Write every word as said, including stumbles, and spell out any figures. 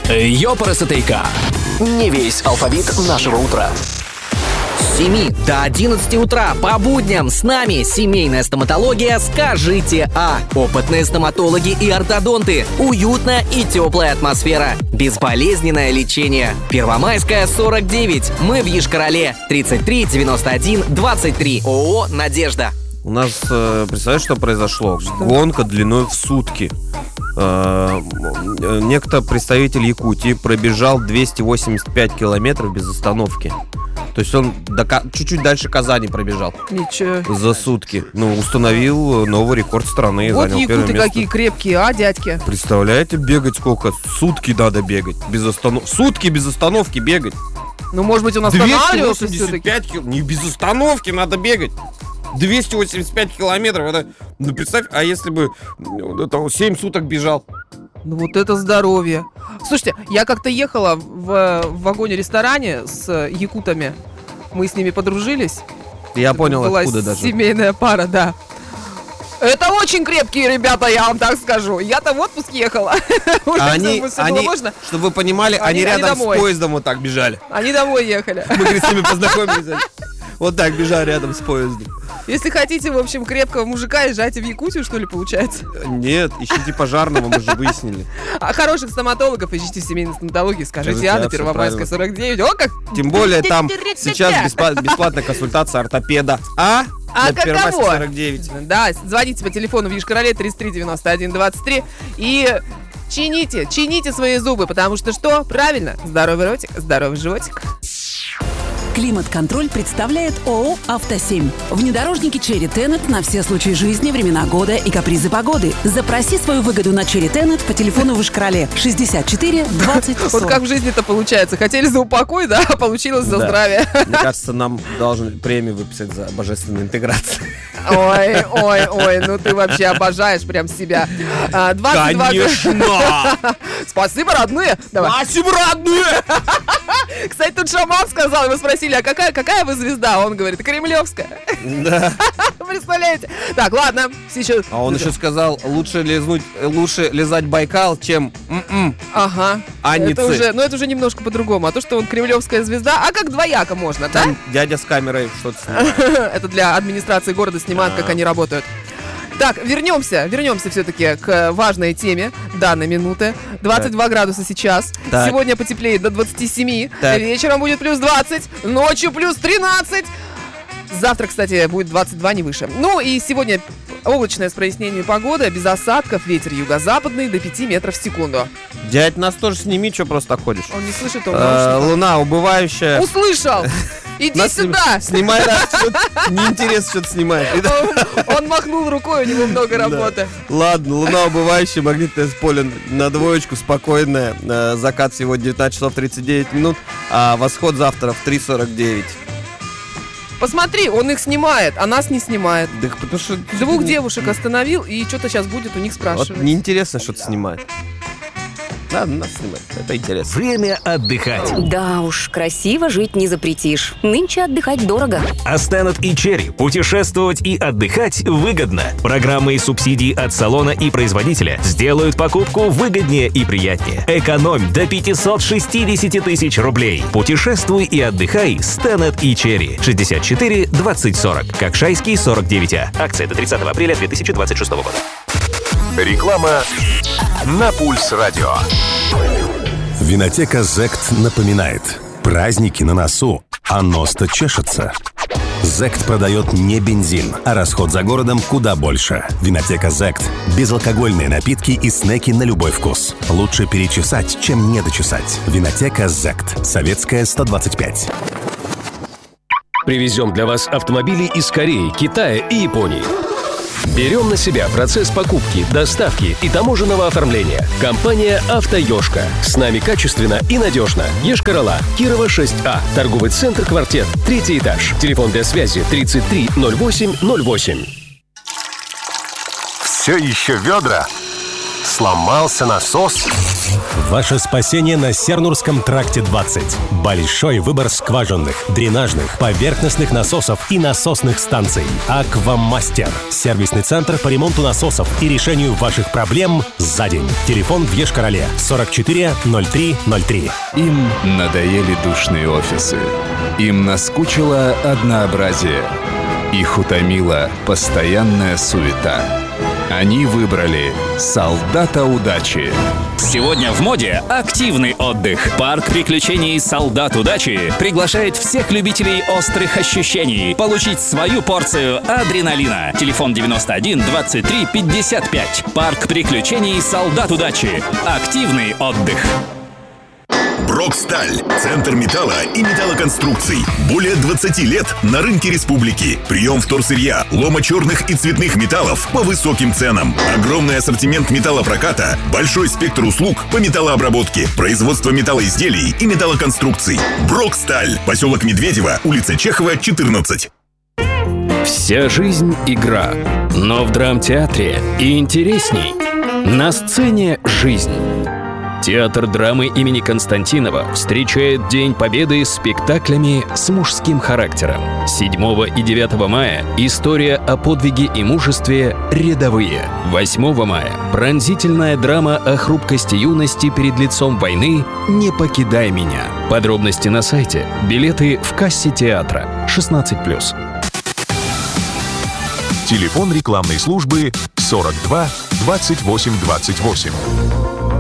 Ёпарасотейка. Не весь алфавит нашего утра. С семи до одиннадцати утра по будням с нами семейная стоматология «Скажите А». Опытные стоматологи и ортодонты. Уютная и теплая атмосфера. Безболезненное лечение. Первомайская, сорок девять. Мы в Йошкар-Оле. тридцать три девяносто один двадцать три. ООО «Надежда». У нас, представляешь, что произошло? Что? Гонка длиной в сутки. Некто представитель Якутии пробежал двести восемьдесят пять километров без остановки. То есть он до, чуть-чуть дальше Казани пробежал. Ничего. За сутки. Ну, установил новый рекорд страны. Вот занял якуты первое какие место. крепкие, а, дядьки? Представляете, бегать сколько? Сутки надо бегать. Без останов... Сутки без остановки бегать. Ну, может быть, он останавливался двести восемьдесят пять все-таки? кил... Не без остановки надо бегать. двести восемьдесят пять километров. Это... Ну, представь, а если бы это, семь суток бежал? Ну вот это здоровье. Слушайте, я как-то ехала в, в вагоне-ресторане с якутами. Мы с ними подружились. Я понял, Была откуда даже. Семейная пара, да. Это очень крепкие ребята, я вам так скажу. Я-то в отпуск ехала. А они, они чтобы вы понимали, они, они рядом они с поездом вот так бежали. Они домой ехали. Мы, говорит, с ними познакомились. Вот так бежали рядом с поездом. Если хотите, в общем, крепкого мужика, езжайте в Якутию, что ли, получается? Нет, ищите пожарного, мы же выяснили. А хороших стоматологов ищите в семейной стоматологии. Скажите, а на Первомайской, сорок девять. О, как! Тем более там сейчас бесплатная консультация ортопеда. А? А каково? сорок девять. Да, звоните по телефону в Йошкар-Оле тридцать три девяносто один двадцать три и чините, чините свои зубы, потому что что? Правильно, здоровый ротик, здоровый животик. Климат-контроль представляет ООО «Автосемь». Внедорожники Cherry Tenet на все случаи жизни, времена года и капризы погоды. Запроси свою выгоду на Cherry Tenet по телефону в Йошкар-Оле шестьдесят четыре двадцать сорок. Вот как в жизни-то получается. Хотели за упокой, да, а получилось за здравие. Мне кажется, нам должны премию выписать за божественную интеграцию. Ой, ой, ой, ну ты вообще обожаешь прям себя. двадцать два... Конечно! Спасибо, родные! Давай. Спасибо, родные! Кстати, тут шаман сказал, его спросили, а какая, какая вы звезда? Он говорит, кремлевская. Да. Представляете? Так, ладно, сейчас. А он еще сказал, лучше лизнуть, лучше лизать Байкал, чем м-м. Ага. Анницы. Это уже, ну это уже немножко по-другому. А то, что он кремлевская звезда, а как двояко можно, да? Там дядя с камерой что-то снимает. Это для администрации города снимают, как они работают. Так, вернемся, вернемся все-таки к важной теме данной минуты. двадцать два так. градуса сейчас. Так. Сегодня потеплеет до двадцати семи. Так. Вечером будет плюс двадцать. Ночью плюс тринадцать. Завтра, кстати, будет двадцать два, не выше. Ну и сегодня облачное с прояснением погоды, без осадков, ветер юго-западный до пяти метров в секунду. Дядь, нас тоже сними, что просто так ходишь? Он не слышит, он а, луна убывающая. Услышал! Иди нас сюда! Снимай, раз, неинтересно, что ты снимаешь. Он, он махнул рукой, у него много работы. Да. Ладно, луна убывающая, магнитное поле на двоечку, спокойная. Закат сегодня девятнадцать часов тридцать девять минут, а восход завтра в три сорок девять. Посмотри, он их снимает, а нас не снимает. Да, потому что... Двух девушек остановил, и что-то сейчас будет у них спрашивать. Вот неинтересно что-то снимать. Надо нас снимать, это интересно. Время отдыхать. Да уж, красиво жить не запретишь. Нынче отдыхать дорого. А Стэнет и Cherry путешествовать и отдыхать выгодно. Программы и субсидии от салона и производителя сделают покупку выгоднее и приятнее. Экономь до пятьсот шестьдесят тысяч рублей. Путешествуй и отдыхай Стэнет и Cherry. шестьдесят четыре двадцать сорок. Кокшайский сорок девять А. Акция до тридцатого апреля две тысячи двадцать шестого года. Реклама на Пульс Радио. Винотека «Зект» напоминает: праздники на носу, а нос-то чешется. «Зект» продает не бензин, а расход за городом куда больше. Винотека «Зект» – безалкогольные напитки и снеки на любой вкус. Лучше перечесать, чем не дочесать. Винотека «Зект». Советская, сто двадцать пять. Привезем для вас автомобили из Кореи, Китая и Японии. Берем на себя процесс покупки, доставки и таможенного оформления. Компания «Автоёшка». С нами качественно и надежно. Йошкар-Ола, Кирова, шесть А. Торговый центр «Квартет», третий этаж. Телефон для связи тридцать три ноль восемь ноль восемь. Все еще ведра? Сломался насос? Ваше спасение на Сернурском тракте двадцать. Большой выбор скважинных, дренажных, поверхностных насосов и насосных станций. Аквамастер. Сервисный центр по ремонту насосов и решению ваших проблем за день. Телефон в Еш-Короле сорок четыре ноль три ноль три. Им надоели душные офисы. Им наскучило однообразие. Их утомила постоянная суета. Они выбрали «Солдата удачи». Сегодня в моде активный отдых. Парк приключений «Солдат удачи» приглашает всех любителей острых ощущений получить свою порцию адреналина. Телефон девяносто один двадцать три пятьдесят пять. Парк приключений «Солдат удачи». Активный отдых. Броксталь. Центр металла и металлоконструкций. Более двадцати лет на рынке республики. Прием вторсырья, лома черных и цветных металлов по высоким ценам. Огромный ассортимент металлопроката, большой спектр услуг по металлообработке, производство металлоизделий и металлоконструкций. Броксталь. Поселок Медведево, улица Чехова, четырнадцать. Вся жизнь — игра, но в драмтеатре и интересней. На сцене жизнь. Театр драмы имени Константинова встречает День Победы спектаклями с мужским характером. седьмого и девятого мая история о подвиге и мужестве «Рядовые». восьмого мая пронзительная драма о хрупкости юности перед лицом войны «Не покидай меня». Подробности на сайте. Билеты в кассе театра. шестнадцать плюс. Телефон рекламной службы сорок два двадцать восемь двадцать восемь.